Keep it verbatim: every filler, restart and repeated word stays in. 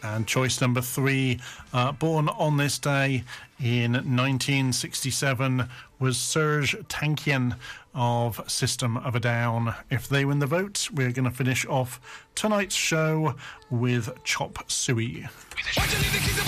And choice number three, uh, born on this day in nineteen sixty-seven, was Serge Tankian of System of a Down. If they win the vote, we're going to finish off tonight's show with Chop Suey.